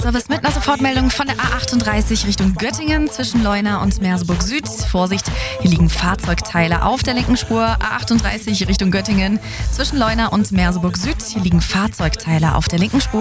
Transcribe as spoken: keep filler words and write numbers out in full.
Service mit einer Sofortmeldung von der A achtunddreißig Richtung Göttingen zwischen Leuna und Merseburg Süd. Vorsicht, hier liegen Fahrzeugteile auf der linken Spur. A achtunddreißig Richtung Göttingen zwischen Leuna und Merseburg Süd. Hier liegen Fahrzeugteile auf der linken Spur.